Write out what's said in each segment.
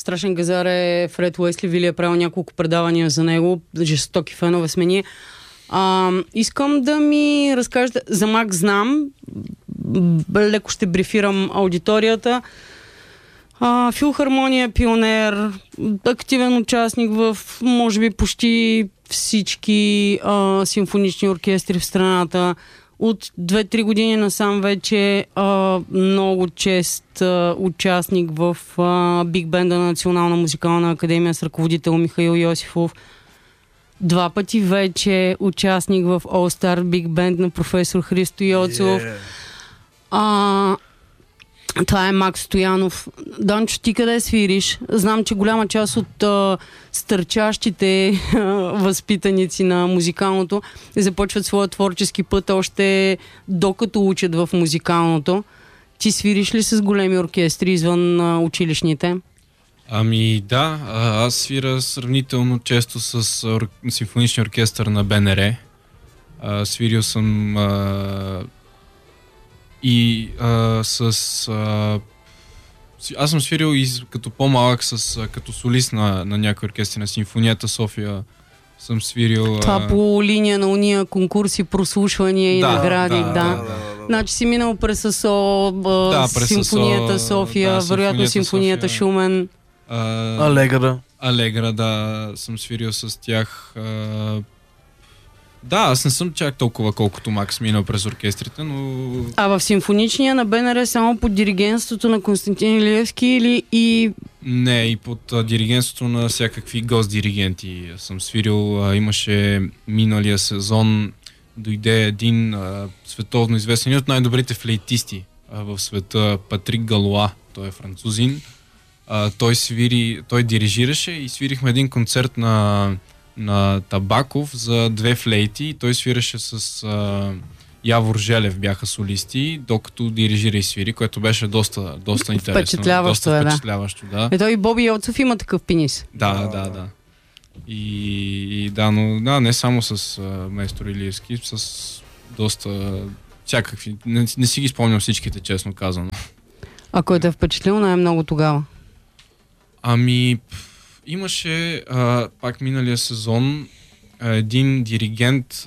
страшен газар е Фред Уесли. Вили е правил няколко предавания за него. Жестоки фенове сме ние. Искам да ми разкажете за Мак, знам. Леко ще брифирам аудиторията. Филхармония е пионер, активен участник в, може би, почти всички симфонични оркестри в страната. От 2-3 години насам вече много чест участник в Биг Бенда на Национална музикална академия с ръководител Михаил Йосифов. 2 пъти вече участник в All Star Big Band на професор Христо Йоцов. Това е Мак Стоянов. Данчо, ти къде свириш? Знам, че голяма част от стърчащите възпитаници на музикалното започват своя творчески път още докато учат в музикалното. Ти свириш ли с големи оркестри извън училищните? Ами да, аз свира сравнително често с симфоничния оркестър на БНР. Свирил съм аз съм свирил и като по-малък като солист на някои оркестри на Симфонията София. Съм свирил... Това по линия на уния конкурси, прослушвания и награди. Да. Значи си минал през АСО, Симфонията София, вероятно Симфонията Шумен. Алегра, да, съм свирил с тях. Да, аз не съм чак толкова колкото Макс минал през оркестрите, но... А в симфоничния на БНР само под диригентството на Константин Илиевски или и... Не, и под диригентството на всякакви гост-диригенти съм свирил. Имаше миналия сезон, дойде един световно известен, един от най-добрите флейтисти в света, Патрик Галуа, той е французин. Той дирижираше и свирихме един концерт на Табаков за 2 флейти и той свираше с Явор Желев, бяха солисти, докато дирижира и свири, което беше доста интересно. Впечатляващо, да. Ето и Боби Йоцов има такъв пенис. Да. И да, но да, не само с майстор Илиевски, с доста всякакви. Не си ги спомням всичките, честно казано. А кой те е впечатлил най-много тогава? Ами... Имаше пак миналия сезон един диригент,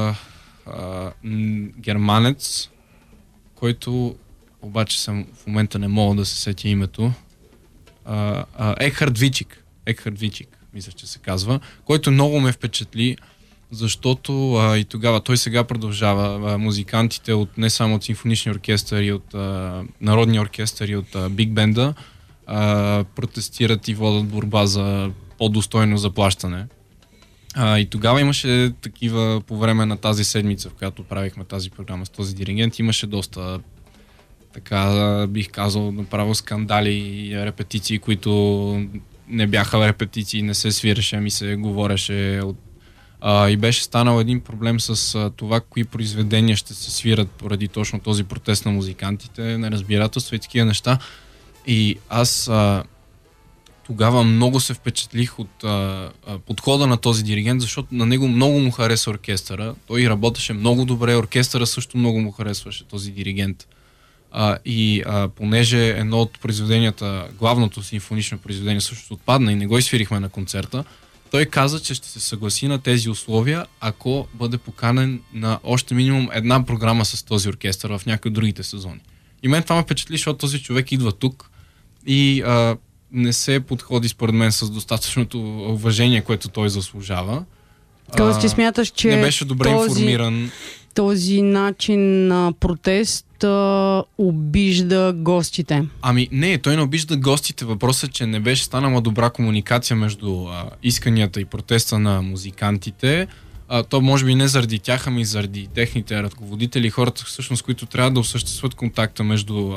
германец, който обаче в момента не мога да се сетя името. Екхард Вичик, мисля, че се казва, който много ме впечатли, защото и тогава, той сега продължава. Музикантите не само от симфоничния оркестър и от народния оркестър и от Биг Бенда протестират и водят борба за по-достойно заплащане. И тогава имаше такива, по време на тази седмица, в която правихме тази програма с този диригент, имаше доста, така бих казал, направо скандали и репетиции, които не бяха репетиции, не се свиреше, ами се говореше. И беше станал един проблем с това, кои произведения ще се свират поради точно този протест на музикантите, неразбирателство и такива неща. И аз тогава много се впечатлих от подхода на този диригент, защото на него много му хареса оркестъра. Той работеше много добре, оркестъра също много му харесваше този диригент. Понеже едно от произведенията, главното симфонично произведение също отпадна и не го изсвирихме на концерта, той каза, че ще се съгласи на тези условия, ако бъде поканен на още минимум една програма с този оркестър в някои от другите сезони. И мен това ме впечатли, защото този човек идва тук и не се подходи според мен с достатъчното уважение, което той заслужава. Тоест ти смяташ, че не беше добре информиран. Този начин на протест обижда гостите? Ами не, той не обижда гостите. Въпросът е, че не беше станала добра комуникация между исканията и протеста на музикантите. То може би не заради тях, ами заради техните ръководители, хората всъщност, които трябва да осъществят контакта между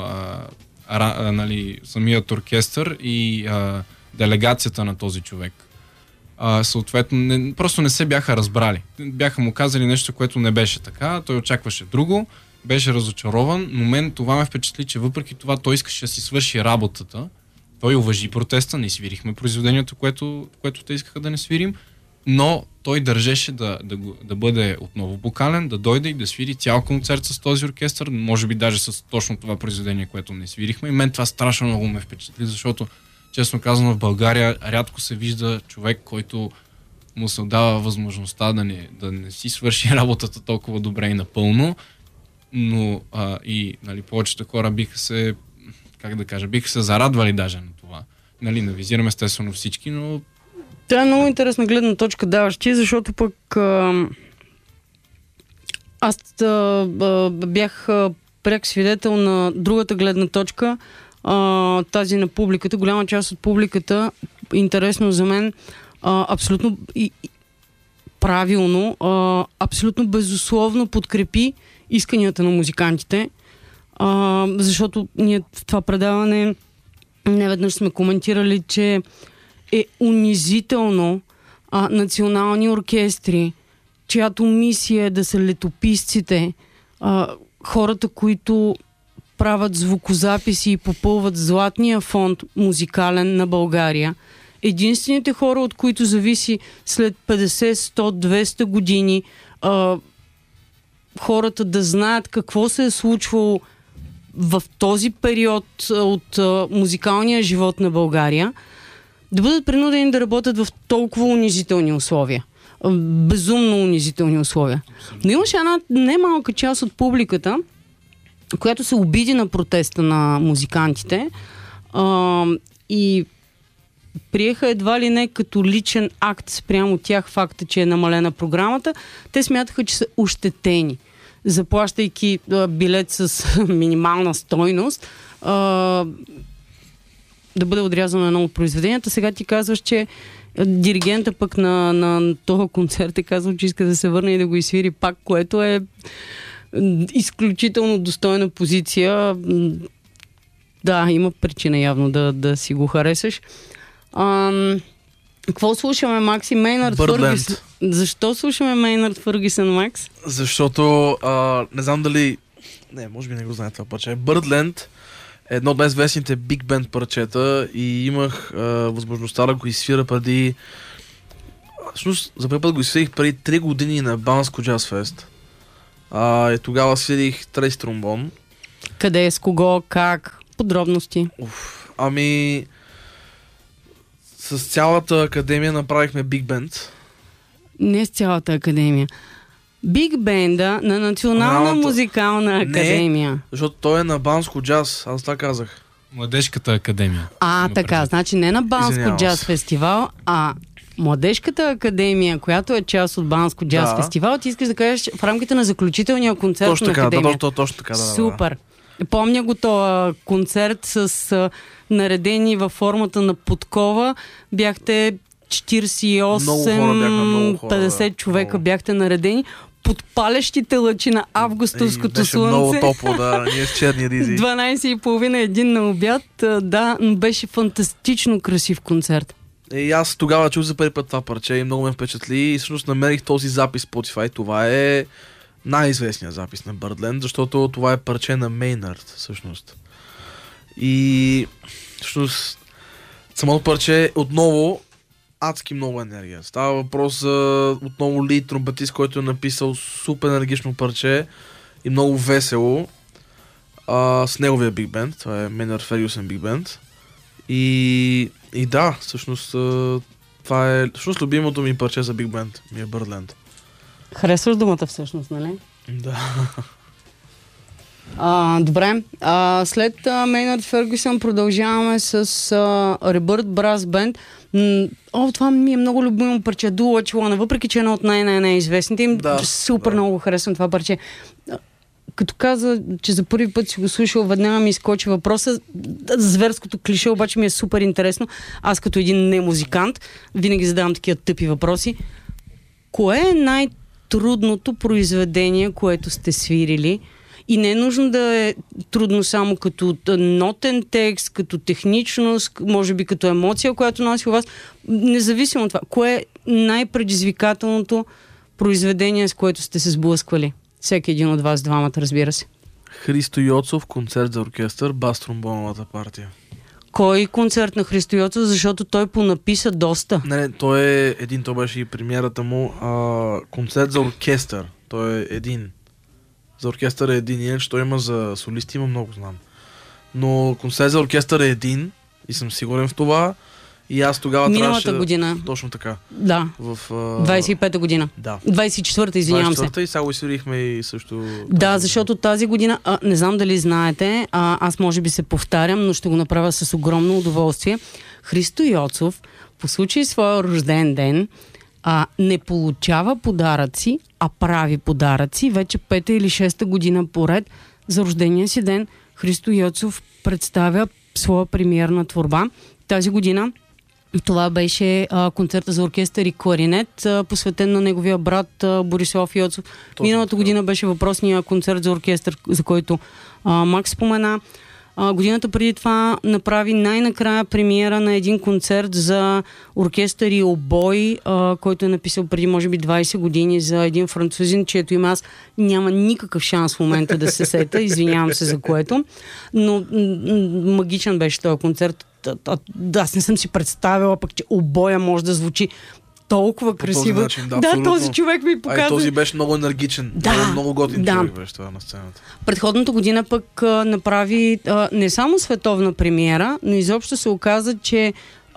самият оркестър и делегацията на този човек. Съответно, просто не се бяха разбрали. Бяха му казали нещо, което не беше така, той очакваше друго, беше разочарован, но мен това ме впечатли, че въпреки това той искаше да си свърши работата. Той уважи протеста, не свирихме произведението, което те искаха да не свирим, но той държеше да бъде отново поканен, да дойде и да свири цял концерт с този оркестър, може би даже с точно това произведение, което не свирихме. И мен това страшно много ме впечатли, защото честно казано, в България рядко се вижда човек, който му се дава възможността да не си свърши работата толкова добре и напълно, но нали, повечето хора биха се зарадвали даже на това. Нали, не визирам естествено всички, но... Това е много интересна гледна точка даваш ти, защото пък аз бях пряк свидетел на другата гледна точка, тази на публиката. Голяма част от публиката, интересно за мен, абсолютно правилно, абсолютно безусловно подкрепи исканията на музикантите, защото ние в това предаване неведнъж сме коментирали, че е унизително национални оркестри, чиято мисия е да са летописците, хората, които правят звукозаписи и попълват златния фонд музикален на България. Единствените хора, от които зависи след 50, 100, 200 години хората да знаят какво се е случвало в този период от музикалния живот на България, да бъдат принудени да работят в толкова унизителни условия. Безумно унизителни условия. Но имаше една немалка част от публиката, която се обиди на протеста на музикантите и приеха едва ли не като личен акт спрямо тях факта, че е намалена програмата. Те смятаха, че са ощетени, заплащайки билет с минимална стойност, да бъде отрязано едно от произведенията. Сега ти казваш, че диригента пък на този концерт е казал, че иска да се върне и да го изсвири пак, което е изключително достойна позиция. Да, има причина явно да си го харесаш. Какво слушаме, Макс и Мейнард Фъргюсън? Защо слушаме Мейнард Фъргюсън, Макс? Защото не знам дали... Не, може би не го знае това парче. Birdland е едно от най-известните биг бенд парчета и имах възможността да го изсвира преди... Всъщност, за първи път го изсвирих преди 3 години на Банско Джаз Фест. И тогава свирих трейс тромбон. Къде, с кого, как? Подробности. С цялата академия направихме биг бенд. Не с цялата академия. Биг бенда на Национална музикална академия. Не, защото той е на Банско джаз, аз така казах. Младежката академия. Така, значи не на Банско джаз фестивал, а Младежката академия, която е част от Банско джаз фестивал, ти искаш да кажеш в рамките на заключителния концерт точно на академията. Точно така, да. Супер. Помня го този концерт с наредени във формата на подкова. Бяхте 48, 50 човека бяхте наредени под палещите лъчи на августовското беше слънце. Много топло, да, ние с черни ризи. 12:30, 1 на обяд. Да, беше фантастично красив концерт. И аз тогава чух за първи път това парче и много ме впечатли и всъщност намерих този запис в Spotify. Това е най-известният запис на Birdland, защото това е парче на Мейнард, всъщност. И всъщност самото парче отново адски много енергия. Става въпрос за отново лид тромпетист, който е написал супер енергично парче и много весело с неговия биг бенд. Това е Мейнард Фъргюсън биг бенд. И да, всъщност това е всъщност любимото ми парче за биг бенд. Ми е Birdland. Харесваш думата всъщност, нали? Да. Добре. След Мейнард Фъргюсън продължаваме с Rebirth Brass Band. Това ми е много любимо парче. Do What You Wanna, въпреки че е едно от най-известните им. Супер много го харесвам това парче. Като каза, че за първи път си го слушал, веднага ми изкочи въпроса. Зверското клише обаче ми е супер интересно. Аз като един не музикант винаги задавам такива тъпи въпроси. Кое е най-трудното произведение, което сте свирили? И не е нужно да е трудно само като нотен текст, като техничност, може би като емоция, която носи у вас. Независимо от това, кое е най-предизвикателното произведение, с което сте се сблъсквали? Всеки един от вас двамата, разбира се. Христо Йоцов, концерт за оркестър, бас-тромбоновата партия. Кой концерт на Христо Йоцов? Защото той понаписа доста. Не, той е един, то беше и премиерата му. Концерт за оркестър. Той е един. За оркестър е един, иначе той има за солисти, има много, знам. Но концерт за оркестър е един И съм сигурен в това. И аз тогава Миналата година. Точно така. Да. В 25-та година. Да. 24-та, извинявам се. 24-та и сега го свирихме и също... Да, защото тази година, не знам дали знаете, аз може би се повтарям, но ще го направя с огромно удоволствие. Христо Йоцов, по случай своя рожден ден, не получава подаръци, а прави подаръци. Вече 5-та или 6-та година поред за рождения си ден Христо Йоцов представя своя премиерна творба. Тази година това беше концерта за оркестър и кларинет, посветен на неговия брат Борислав Йоцов. Миналата година беше въпросния концерт за оркестър, за който Макс спомена. Годината преди това направи най-накрая премиера на един концерт за оркестър и обой, който е написал преди може би 20 години за един французин, чието име аз няма никакъв шанс в момента да се сета, извинявам се за което, но магичен беше този концерт. Аз не съм си представила пък, че обоя може да звучи толкова красиво. Начин, да, този човек ми показва. Този беше много енергичен. Много готин човек беше това на сцената. Предходната година пък направи не само световна премиера, но изобщо се оказа, че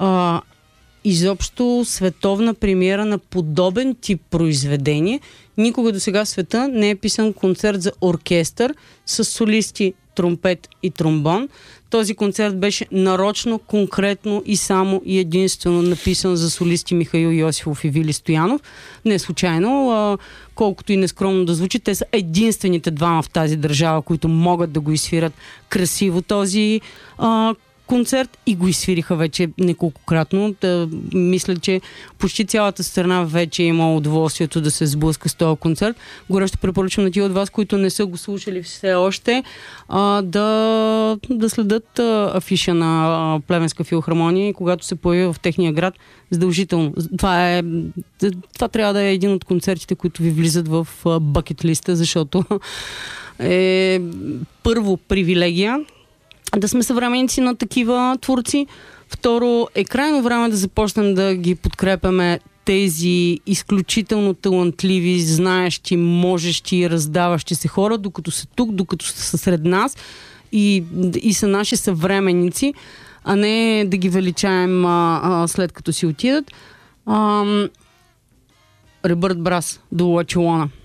изобщо световна премиера на подобен тип произведение. Никога до сега в света не е писан концерт за оркестър с солисти, тромпет и тромбон. Този концерт беше нарочно, конкретно и само и единствено написан за солисти Михаил Йосифов и Вили Стоянов. Не случайно, колкото и нескромно да звучи, те са единствените двама в тази държава, които могат да го изсвират красиво този концерт и го изсвириха вече неколкократно. Мисля, че почти цялата страна вече е имала удоволствието да се сблъска с този концерт. Горещо препоръчвам на тия от вас, които не са го слушали все още, да следят афиша на Плевенска филхармония и когато се появи в техния град, задължително. Това трябва да е един от концертите, които ви влизат в бъкет листа, защото е първо привилегия да сме съвременници на такива творци. Второ, е крайно време да започнем да ги подкрепяме тези изключително талантливи, знаещи, можещи, раздаващи се хора, докато са тук, докато са сред нас и са наши съвременници, а не да ги величаем след като си отидат. Rebirth Brass, до Лачелона.